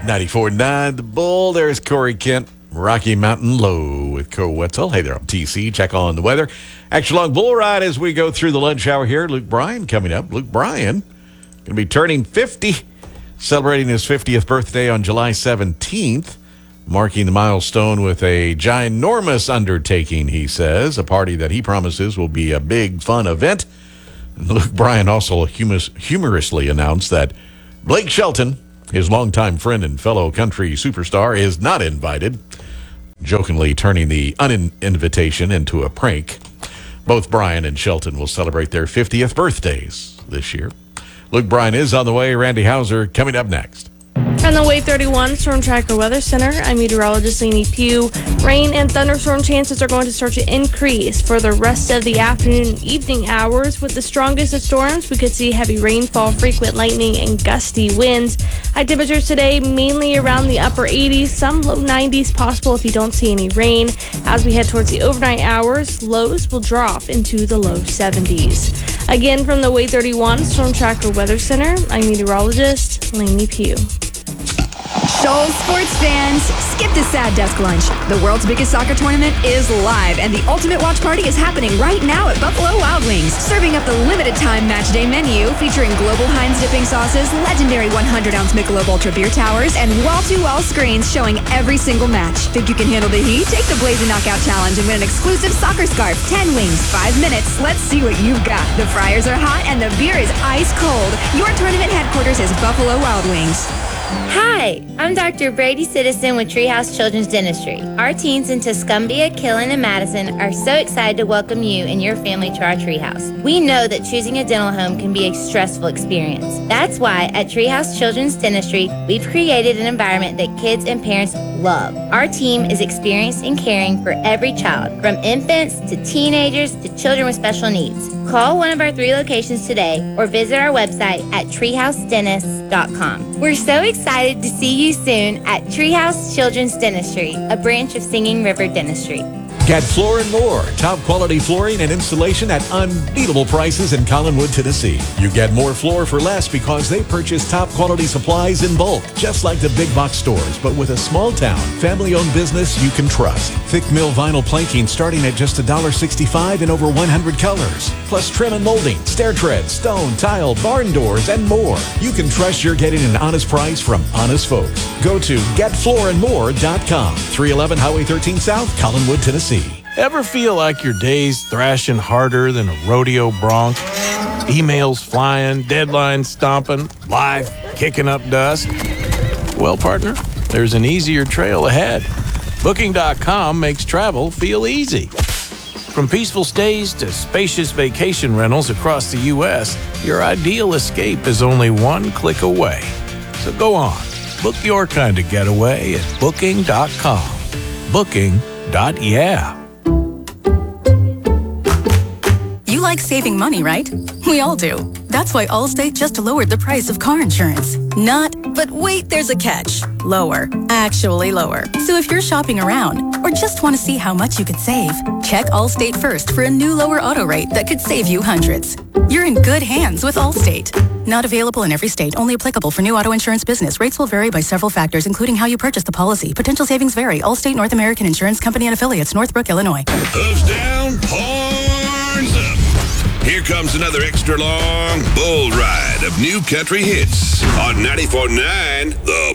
94.9 The Bull. There's Corey Kent, Rocky Mountain Low with Co Wetzel. Hey there, I'm TC. Check on the weather. Extra long bull ride as we go through the lunch hour here. Luke Bryan coming up. Luke Bryan going to be turning 50, celebrating his 50th birthday on July 17th, marking the milestone with a ginormous undertaking, he says, a party that he promises will be a big, fun event. And Luke Bryan also humorously announced that Blake Shelton, his longtime friend and fellow country superstar, is not invited, jokingly turning the invitation into a prank. Both Bryan and Shelton will celebrate their 50th birthdays this year. Luke Bryan is on the way. Randy Hauser coming up next. From the Wave 31 Storm Tracker Weather Center, I'm meteorologist Lainey Pugh. Rain and thunderstorm chances are going to start to increase for the rest of the afternoon and evening hours. With the strongest of storms, we could see heavy rainfall, frequent lightning, and gusty winds. High temperatures today mainly around the upper 80s, some low 90s possible if you don't see any rain. As we head towards the overnight hours, lows will drop into the low 70s. Again, from the Wave 31 Storm Tracker Weather Center, I'm meteorologist Lainey Pugh. Shoals sports fans, skip the sad desk lunch. The world's biggest soccer tournament is live, and the ultimate watch party is happening right now at Buffalo Wild Wings. Serving up the limited-time match day menu featuring global Heinz dipping sauces, legendary 100-ounce Michelob Ultra beer towers, and wall-to-wall screens showing every single match. Think you can handle the heat? Take the Blazing Knockout Challenge and win an exclusive soccer scarf. 10 wings, 5 minutes. Let's see what you've got. The fryers are hot and the beer is ice cold. Your tournament headquarters is Buffalo Wild Wings. Hi, I'm Dr. Brady Citizen with Treehouse Children's Dentistry. Our teens in Tuscumbia, Killen, and Madison are so excited to welcome you and your family to our Treehouse. We know that choosing a dental home can be a stressful experience. That's why at Treehouse Children's Dentistry, we've created an environment that kids and parents love. Our team is experienced in caring for every child, from infants to teenagers to children with special needs. Call one of our 3 locations today or visit our website at treehousedentist.com. We're so excited to see you soon at Treehouse Children's Dentistry, a branch of Singing River Dentistry. Get Floor & More, top quality flooring and installation at unbeatable prices in Collinwood, Tennessee. You get more floor for less because they purchase top quality supplies in bulk, just like the big box stores, but with a small town, family-owned business you can trust. Thick mill vinyl planking starting at just $1.65 in over 100 colors. Plus trim and molding, stair treads, stone, tile, barn doors, and more. You can trust you're getting an honest price from honest folks. Go to getfloorandmore.com, 311 Highway 13 South, Collinwood, Tennessee. Ever feel like your day's thrashing harder than a rodeo bronc? Emails flying, deadlines stomping, life kicking up dust? Well, partner, there's an easier trail ahead. Booking.com makes travel feel easy. From peaceful stays to spacious vacation rentals across the U.S., your ideal escape is only one click away. So go on, book your kind of getaway at Booking.com. Booking.yeah. You like saving money, right? We all do. That's why Allstate just lowered the price of car insurance. Not, but wait, there's a catch. Lower. Actually lower. So if you're shopping around or just want to see how much you could save, check Allstate first for a new lower auto rate that could save you hundreds. You're in good hands with Allstate. Not available in every state. Only applicable for new auto insurance business. Rates will vary by several factors, including how you purchase the policy. Potential savings vary. Allstate North American Insurance Company and Affiliates, Northbrook, Illinois. Hooves down, horns up. Here comes another extra long bull ride of new country hits on 94.9 The